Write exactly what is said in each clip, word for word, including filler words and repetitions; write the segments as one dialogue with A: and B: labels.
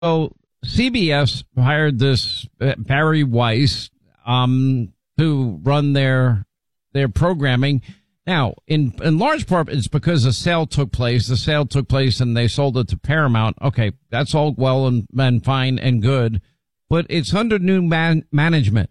A: So C B S hired this uh, Barry Weiss um, to run their their programming. Now, in in large part, it's because a sale took place. The sale took place, and they sold it to Paramount. Okay, that's all well and, and fine and good, but it's under new man- management.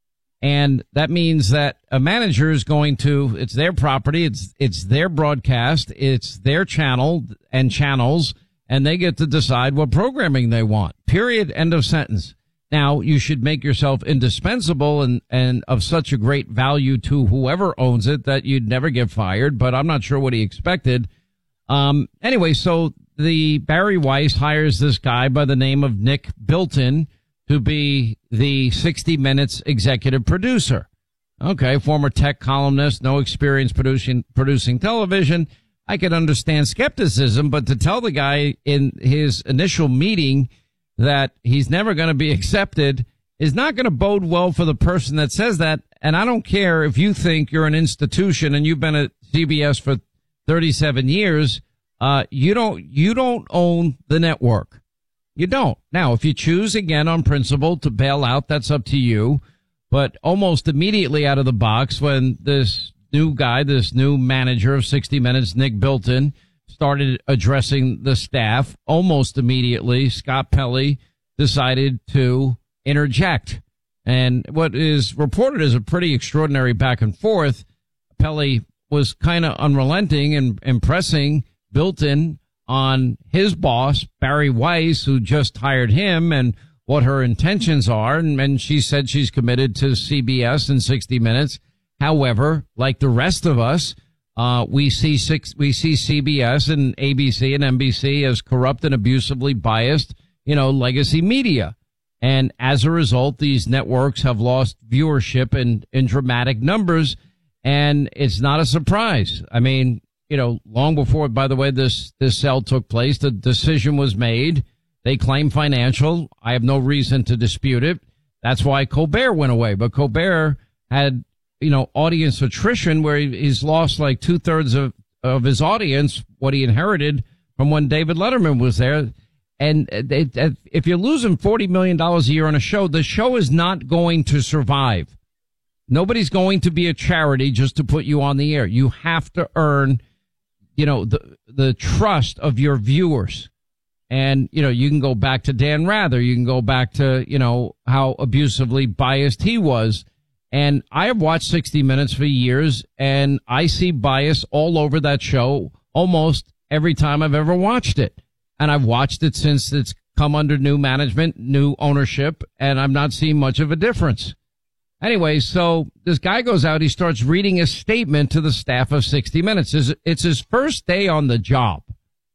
A: And that means that a manager is going to, it's their property, it's it's their broadcast, it's their channel and channels, and they get to decide what programming they want. Period. End of sentence. Now, you should make yourself indispensable and, and of such a great value to whoever owns it that you'd never get fired, but I'm not sure what he expected. Um, anyway, so the Barry Weiss hires this guy by the name of Nick Bilton to be the sixty minutes executive producer. Okay, former tech columnist, no experience producing producing television. I could understand skepticism, but to tell the guy in his initial meeting that he's never going to be accepted is not going to bode well for the person that says that. And I don't care if you think you're an institution and you've been at C B S for thirty-seven years. Uh, you don't, you don't own the network. You don't. Now, if you choose again on principle to bail out, that's up to you. But almost immediately out of the box, when this new guy, this new manager of sixty minutes, Nick Bilton, started addressing the staff, almost immediately, Scott Pelley decided to interject. And what is reported as a pretty extraordinary back and forth, Pelley was kind of unrelenting and impressing Bilton on his boss, Barry Weiss, who just hired him, and what her intentions are. And, and she said she's committed to C B S and sixty minutes. However, like the rest of us, uh, we see six, we see C B S and A B C and N B C as corrupt and abusively biased, you know, legacy media. And as a result, these networks have lost viewership in, in dramatic numbers. And it's not a surprise. I mean, you know, long before, by the way, this, this sale took place, the decision was made. They claim financial. I have no reason to dispute it. That's why Colbert went away. But Colbert had, you know, audience attrition where he, he's lost like two thirds of, of his audience, what he inherited from when David Letterman was there. And they, if you're losing forty million dollars a year on a show, the show is not going to survive. Nobody's going to be a charity just to put you on the air. You have to earn, you know, the, the trust of your viewers. And, you know, you can go back to Dan Rather. You can go back to, you know, how abusively biased he was. And I have watched sixty minutes for years, and I see bias all over that show almost every time I've ever watched it. And I've watched it since it's come under new management, new ownership, and I'm not seeing much of a difference. Anyway, so this guy goes out, he starts reading a statement to the staff of sixty minutes. It's his first day on the job.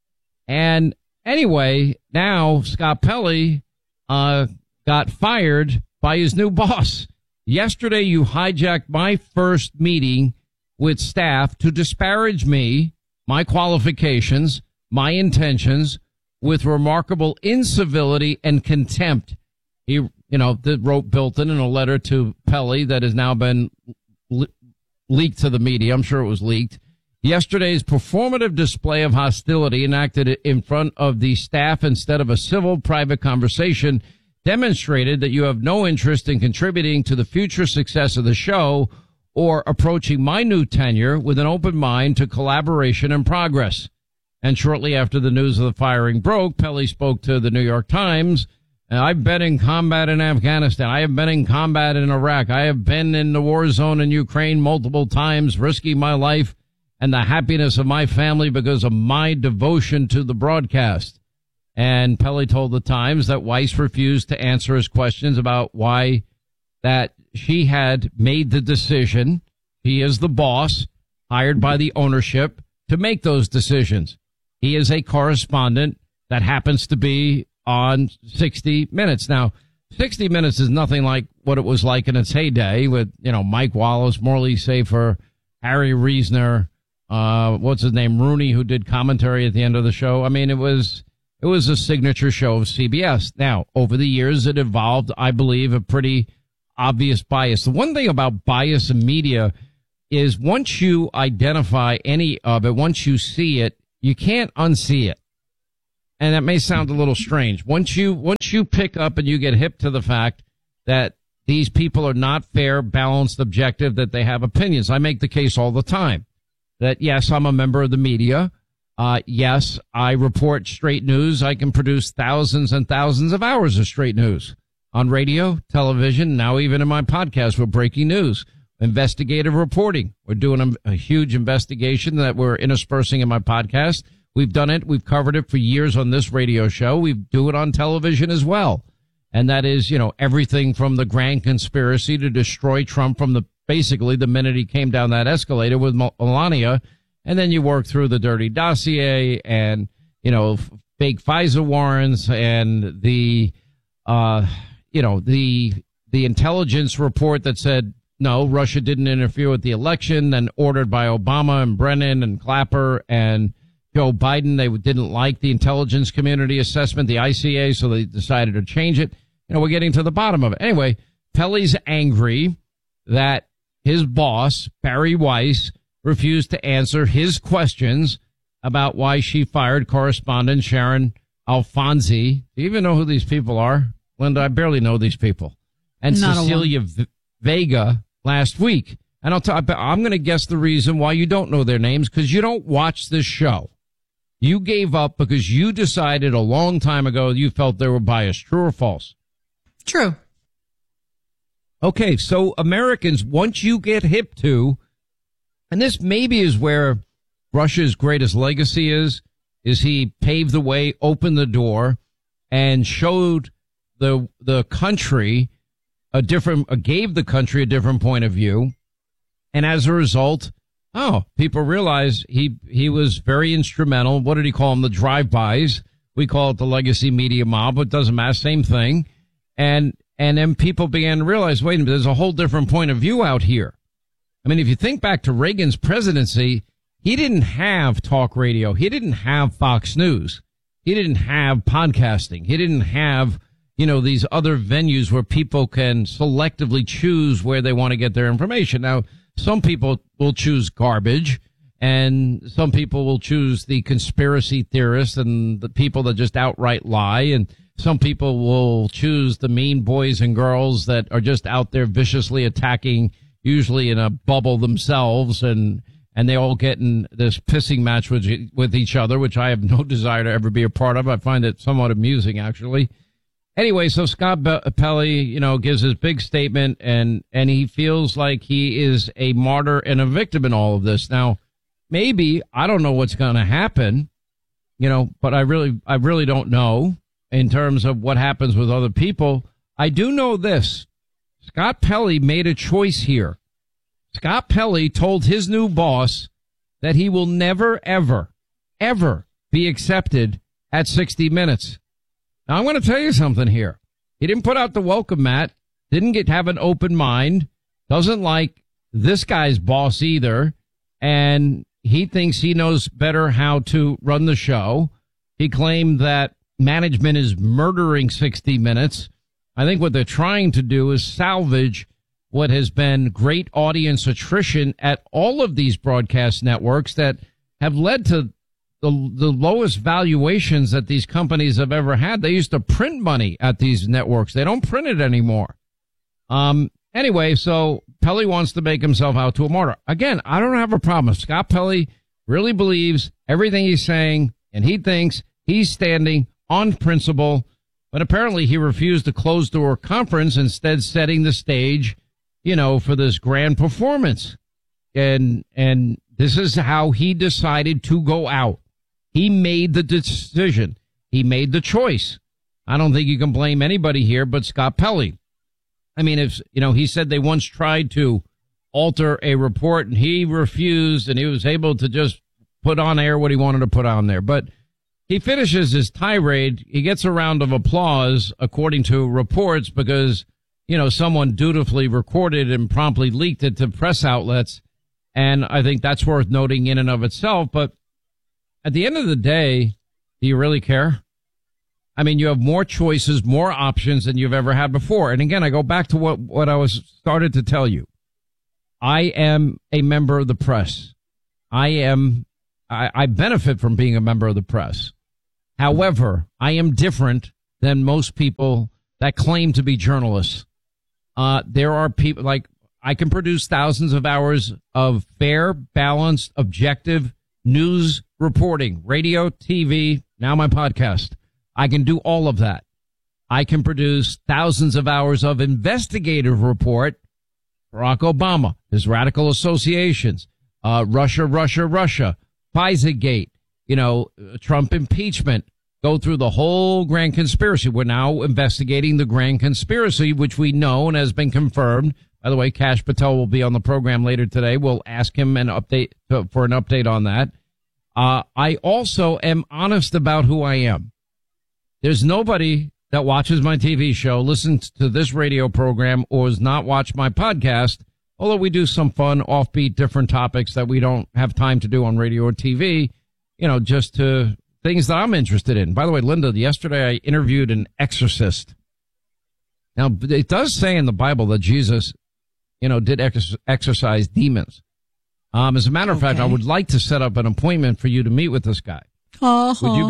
A: And anyway, now Scott Pelley uh got fired by his new boss. Yesterday, you hijacked my first meeting with staff to disparage me, my qualifications, my intentions, with remarkable incivility and contempt. He, you know, that wrote Bilton in a letter to Pelley that has now been le- leaked to the media. I'm sure it was leaked. Yesterday's performative display of hostility enacted in front of the staff instead of a civil private conversation demonstrated that you have no interest in contributing to the future success of the show or approaching my new tenure with an open mind to collaboration and progress. And shortly after the news of the firing broke, Pelley spoke to the New York Times. I've been in combat in Afghanistan. I have been in combat in Iraq. I have been in the war zone in Ukraine multiple times, risking my life and the happiness of my family because of my devotion to the broadcast. And Pelley told the Times that Weiss refused to answer his questions about why that she had made the decision. He is the boss, hired by the ownership to make those decisions. He is a correspondent that happens to be on sixty minutes. Now, sixty minutes is nothing like what it was like in its heyday with, you know, Mike Wallace, Morley Safer, Harry Reasoner, uh, what's his name, Rooney, who did commentary at the end of the show. I mean, it was, it was a signature show of C B S. Now, over the years, it evolved, I believe, a pretty obvious bias. The one thing about bias in media is once you identify any of it, once you see it, you can't unsee it. and that may sound a little strange. Once you once you pick up and you get hip to the fact that these people are not fair, balanced, objective, that they have opinions. I make the case all the time that, yes, I'm a member of the media. Uh, yes, I report straight news. I can produce thousands and thousands of hours of straight news on radio, television, now even in my podcast with breaking news, investigative reporting. We're doing a, a huge investigation that we're interspersing in my podcast. We've done it. We've covered it for years on this radio show. We do it on television as well. And that is, you know, everything from the grand conspiracy to destroy Trump from the basically the minute he came down that escalator with Melania. And then you work through the dirty dossier and, you know, fake FISA warrants and the, uh, you know, the, the intelligence report that said, no, Russia didn't interfere with the election, then ordered by Obama and Brennan and Clapper and Joe Biden. They didn't like the intelligence community assessment, the I C A, so they decided to change it. You know, we're getting to the bottom of it. Anyway, Pelley's angry that his boss, Barry Weiss, refused to answer his questions about why she fired correspondent Sharon Alfonsi. Do you even know who these people are? Linda, I barely know these people. And Not Cecilia v- Vega last week. And I'll tell, I'm going to guess the reason why you don't know their names, because you don't watch this show. You gave up because you decided a long time ago you felt they were biased. True or false?
B: True.
A: Okay, so Americans, once you get hip to, and this maybe is where Russia's greatest legacy is, is he paved the way, opened the door, and showed the the country a different, uh, gave the country a different point of view. And as a result, oh, people realize he, he was very instrumental. What did he call them? The drive-bys. We call it the legacy media mob, but it doesn't matter. Same thing. And, and then people began to realize, wait a minute, there's a whole different point of view out here. I mean, if you think back to Reagan's presidency, he didn't have talk radio. He didn't have Fox News. He didn't have podcasting. He didn't have, you know, these other venues where people can selectively choose where they want to get their information. Now, some people will choose garbage, and some people will choose the conspiracy theorists and the people that just outright lie, and some people will choose the mean boys and girls that are just out there viciously attacking, usually in a bubble themselves, and and they all get in this pissing match with with each other, which I have no desire to ever be a part of. I find it somewhat amusing, actually. Anyway, so Scott Pelley, you know, gives his big statement, and and he feels like he is a martyr and a victim in all of this. Now, maybe, I don't know what's going to happen, you know, but I really, I really don't know in terms of what happens with other people. I do know this. Scott Pelley made a choice here. Scott Pelley told his new boss that he will never, ever, ever be accepted at sixty minutes. Now, I'm going to tell you something here. He didn't put out the welcome mat, didn't get have an open mind, doesn't like this guy's boss either, and he thinks he knows better how to run the show. He claimed that management is murdering sixty minutes. I think what they're trying to do is salvage what has been great audience attrition at all of these broadcast networks that have led to the the lowest valuations that these companies have ever had. They used to print money at these networks. They don't print it anymore. Um, anyway, so Pelley wants to make himself out to a martyr. Again, I don't have a problem. Scott Pelley really believes everything he's saying, and he thinks he's standing on principle, but apparently he refused to close door conference, instead setting the stage, you know, for this grand performance. And, and this is how he decided to go out. He made the decision. He made the choice. I don't think you can blame anybody here but Scott Pelley. I mean, if, you know, he said they once tried to alter a report and he refused, and he was able to just put on air what he wanted to put on there. But he finishes his tirade. He gets a round of applause, according to reports, because, you know, someone dutifully recorded and promptly leaked it to press outlets. And I think that's worth noting in and of itself. But at the end of the day, do you really care? I mean, you have more choices, more options than you've ever had before. And again, I go back to what, what I was started to tell you. I am a member of the press. I am, I, I benefit from being a member of the press. However, I am different than most people that claim to be journalists. Uh, there are people like I can produce thousands of hours of fair, balanced, objective news reporting, radio, T V, now my podcast. I can do all of that. I can produce thousands of hours of investigative report. Barack Obama, his radical associations, uh, Russia, Russia, Russia, FISA-gate, you know, Trump impeachment, go through the whole grand conspiracy. We're now investigating the grand conspiracy, which we know and has been confirmed. By the way, Kash Patel will be on the program later today. We'll ask him an update for an update on that. Uh, I also am honest about who I am. There's nobody that watches my T V show, listens to this radio program, or has not watched my podcast, although we do some fun, offbeat, different topics that we don't have time to do on radio or T V, you know, just to things that I'm interested in. By the way, Linda, yesterday I interviewed an exorcist. Now, it does say in the Bible that Jesus, you know, did ex- exorcise demons. Um, as a matter of okay. fact, I would like to set up an appointment for you to meet with this guy.
B: Oh,
A: would you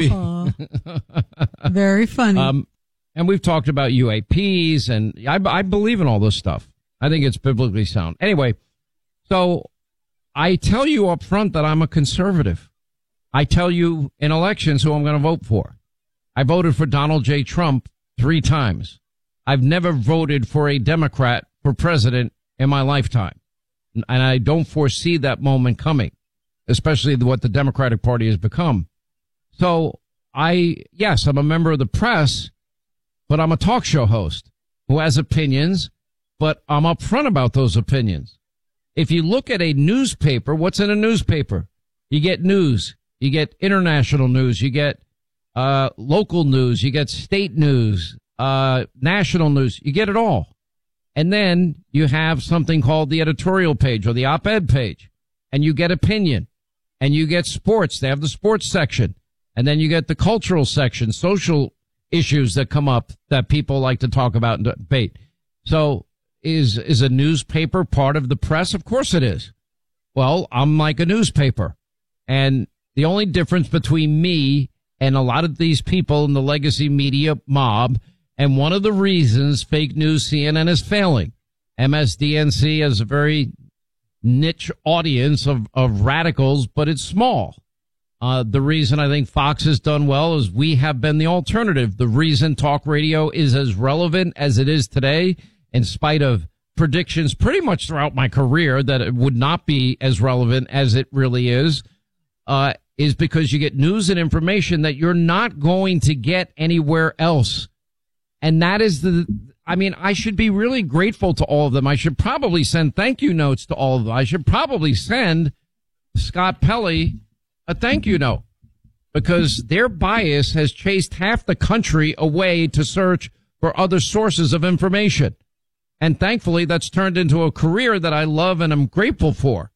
A: be
B: very funny?
A: Um, And we've talked about U A Ps, and I, I believe in all this stuff. I think it's biblically sound. Anyway, so I tell you up front that I'm a conservative. I tell you in elections who I'm going to vote for. I voted for Donald J. Trump three times. I've never voted for a Democrat for president in my lifetime. And I don't foresee that moment coming, especially what the Democratic Party has become. So I, yes, I'm a member of the press, but I'm a talk show host who has opinions, but I'm upfront about those opinions. If you look at a newspaper, what's in a newspaper? You get news, you get international news, you get uh local news, you get state news, uh national news, you get it all. And then you have something called the editorial page or the op-ed page, and you get opinion, and you get sports. They have the sports section, and then you get the cultural section, social issues that come up that people like to talk about and debate. So is, is a newspaper part of the press? Of course it is. Well, I'm like a newspaper. And the only difference between me and a lot of these people in the legacy media mob, and one of the reasons fake news C N N is failing, M S D N C has a very niche audience of, of radicals, but it's small. Uh, the reason I think Fox has done well is we have been the alternative. The reason talk radio is as relevant as it is today, in spite of predictions pretty much throughout my career that it would not be as relevant as it really is, uh, is because you get news and information that you're not going to get anywhere else. And that is the, I mean, I should be really grateful to all of them. I should probably send thank you notes to all of them. I should probably send Scott Pelley a thank you note, because their bias has chased half the country away to search for other sources of information. And thankfully, that's turned into a career that I love and I'm grateful for.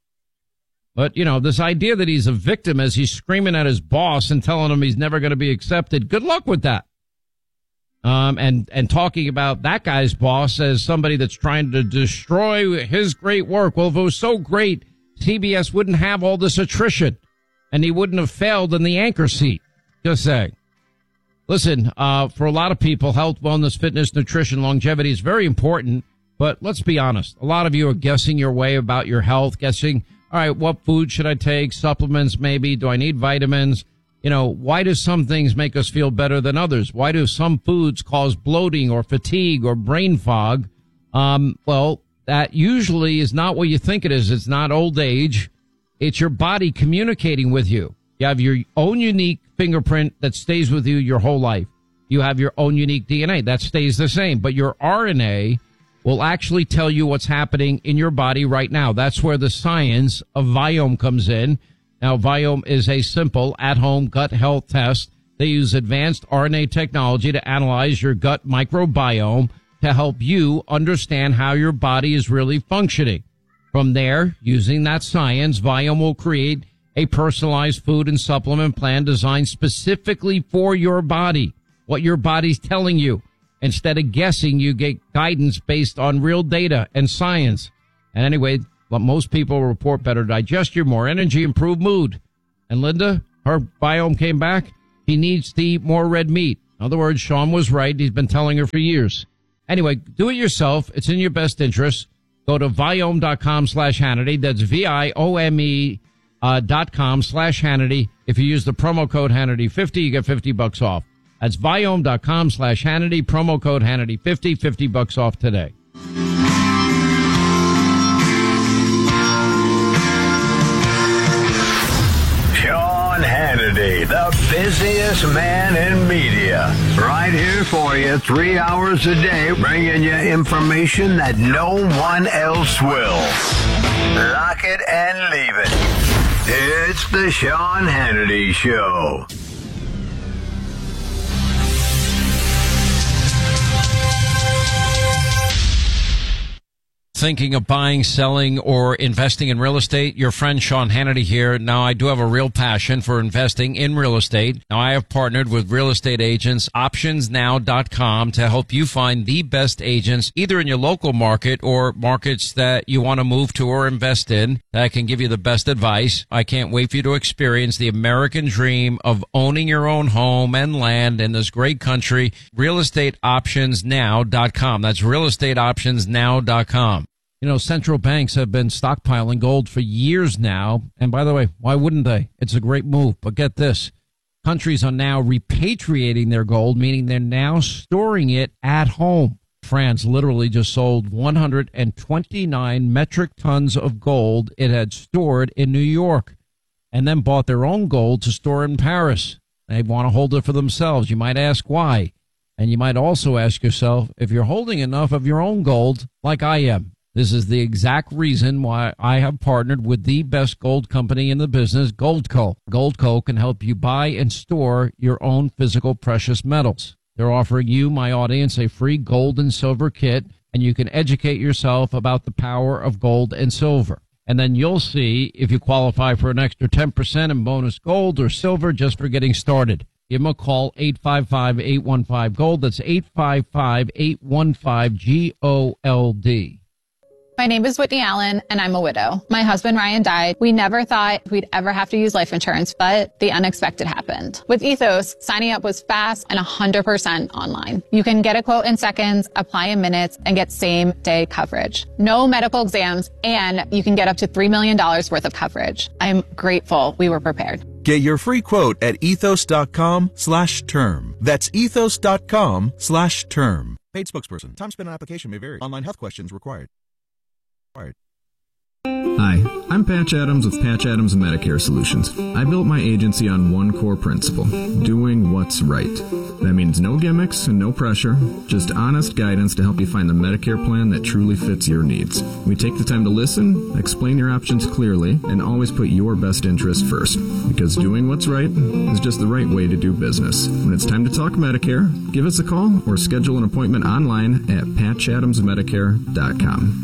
A: But, you know, this idea that he's a victim as he's screaming at his boss and telling him he's never going to be accepted, good luck with that. Um, and, and talking about that guy's boss as somebody that's trying to destroy his great work. Well, if it was so great, C B S wouldn't have all this attrition. And he wouldn't have failed in the anchor seat. Just saying. Listen, uh, for a lot of people, health, wellness, fitness, nutrition, longevity is very important. But let's be honest. A lot of you are guessing your way about your health, guessing, all right, what food should I take? Supplements, maybe. Do I need vitamins? You know, why do some things make us feel better than others? Why do some foods cause bloating or fatigue or brain fog? Um, well, that usually is not what you think it is. It's not old age. It's your body communicating with you. You have your own unique fingerprint that stays with you your whole life. You have your own unique D N A that stays the same, but your R N A will actually tell you what's happening in your body right now. That's where the science of Viome comes in. Now, Viome is a simple at-home gut health test. They use advanced R N A technology to analyze your gut microbiome to help you understand how your body is really functioning. From there, using that science, Viome will create a personalized food and supplement plan designed specifically for your body, what your body's telling you. Instead of guessing, you get guidance based on real data and science. And anyway, most people report better digestion, more energy, improved mood. And Linda, her Viome came back. She needs to eat more red meat. In other words, Sean was right. He's been telling her for years. Anyway, do it yourself. It's in your best interest. Go to Viome.com slash Hannity. That's V-I-O-M-E uh, dot com slash Hannity. If you use the promo code Hannity fifty, you get fifty bucks off. That's Viome.com slash Hannity. Promo code Hannity fifty, fifty bucks off today.
B: Sean Hannity, the busiest man in media. Right here for you, three hours a day, bringing you information that no one else will. Lock it and leave it. It's the Sean Hannity Show.
A: Thinking of buying, selling, or investing in real estate? Your friend Sean Hannity here. Now, I do have a real passion for investing in real estate. Now, I have partnered with real estate agents, options now dot com, to help you find the best agents, either in your local market or markets that you want to move to or invest in, that can give you the best advice. I can't wait for you to experience the American dream of owning your own home and land in this great country. real estate options now dot com. That's real estate options now dot com. You know, central banks have been stockpiling gold for years now. And by the way, why wouldn't they? It's a great move. But get this. Countries are now repatriating their gold, meaning they're now storing it at home. France literally just sold one hundred twenty-nine metric tons of gold it had stored in New York, and then bought their own gold to store in Paris. They want to hold it for themselves. You might ask why. And you might also ask yourself if you're holding enough of your own gold like I am. This is the exact reason why I have partnered with the best gold company in the business, Goldco. Goldco can help you buy and store your own physical precious metals. They're offering you, my audience, a free gold and silver kit, and you can educate yourself about the power of gold and silver. And then you'll see if you qualify for an extra ten percent in bonus gold or silver just for getting started. Give them a call, eight five five, eight one five, GOLD. That's eight five five, eight one five, G O L D.
C: My name is Whitney Allen, and I'm a widow. My husband, Ryan, died. We never thought we'd ever have to use life insurance, but the unexpected happened. With Ethos, signing up was fast and one hundred percent online. You can get a quote in seconds, apply in minutes, and get same-day coverage. No medical exams, and you can get up to three million dollars worth of coverage. I'm grateful we were prepared.
D: Get your free quote at ethos.com slash term. That's ethos.com slash term. Paid spokesperson. Time spent on application may vary. Online health questions required. Required.
E: Hi, I'm Patch Adams with Patch Adams Medicare Solutions. I built my agency on one core principle, doing what's right. That means no gimmicks and no pressure, just honest guidance to help you find the Medicare plan that truly fits your needs. We take the time to listen, explain your options clearly, and always put your best interest first. Because doing what's right is just the right way to do business. When it's time to talk Medicare, give us a call or schedule an appointment online at patch adams medicare dot com.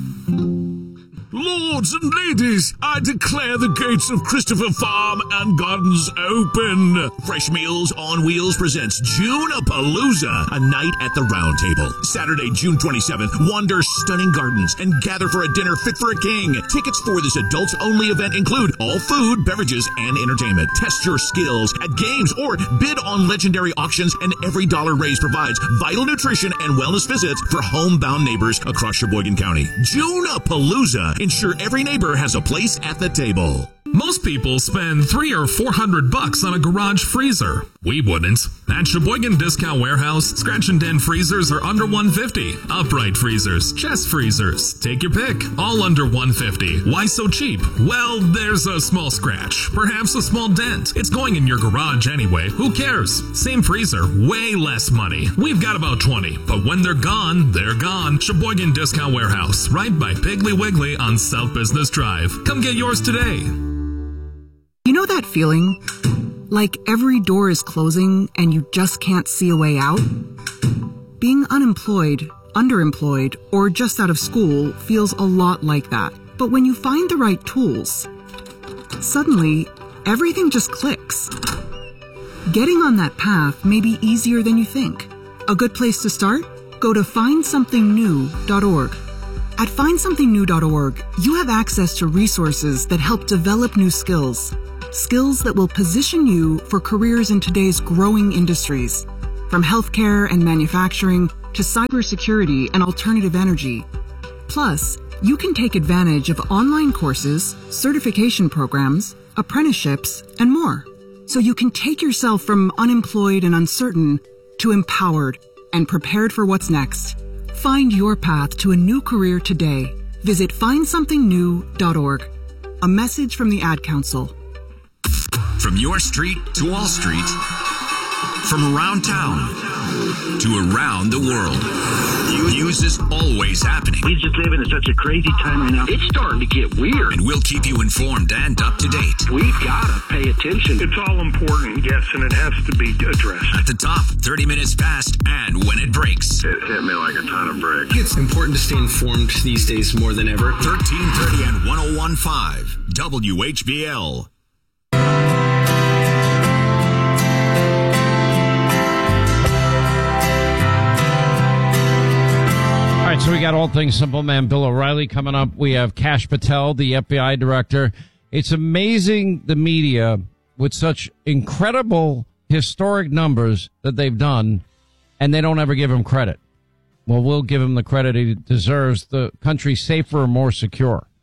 F: Lords and ladies, I declare the gates of Christopher Farm and Gardens open. Fresh Meals on Wheels presents June-a-Palooza, a night at the Round Table. Saturday, June twenty-seventh, wander stunning gardens and gather for a dinner fit for a king. Tickets for this adults-only event include all food, beverages, and entertainment. Test your skills at games or bid on legendary auctions, and every dollar raised provides vital nutrition and wellness visits for homebound neighbors across Sheboygan County. June-a-Palooza. Ensure every neighbor has a place at the table.
G: Most people spend three or four hundred bucks on a garage freezer. We wouldn't. At Sheboygan Discount Warehouse, scratch and dent freezers are under one hundred fifty dollars. Upright freezers, chest freezers, take your pick, all under one hundred fifty dollars. Why so cheap? Well, there's a small scratch, perhaps a small dent. It's going in your garage anyway. Who cares? Same freezer, way less money. We've got about twenty, but when they're gone, they're gone. Sheboygan Discount Warehouse, right by Piggly Wiggly on South Business Drive. Come get yours today.
H: You know that feeling? Like every door is closing and you just can't see a way out? Being unemployed, underemployed, or just out of school feels a lot like that. But when you find the right tools, suddenly everything just clicks. Getting on that path may be easier than you think. A good place to start? Go to find something new dot org. At find something new dot org, you have access to resources that help develop new skills, Skills that will position you for careers in today's growing industries, from healthcare and manufacturing to cybersecurity and alternative energy. Plus, you can take advantage of online courses, certification programs, apprenticeships, and more. So you can take yourself from unemployed and uncertain to empowered and prepared for what's next. Find your path to a new career today. Visit find something new dot org. A message from the Ad Council.
F: From your street to Wall Street, from around town to around the world, news is always happening.
I: We just live in such a crazy time right now. It's starting to get weird.
F: And we'll keep you informed and up to date.
I: We've got to pay attention.
J: It's all important, yes, and it has to be addressed.
F: At the top, thirty minutes past, and when it breaks.
J: It hit me like a ton of bricks.
K: It's important to stay informed these days more than ever.
F: thirteen thirty and one oh one point five W H B L.
A: All right, so we got All Things Simple Man Bill O'Reilly coming up. We have Kash Patel, the F B I director. It's amazing the media with such incredible historic numbers that they've done, and they don't ever give him credit. Well, we'll give him the credit he deserves. The country's safer and more secure.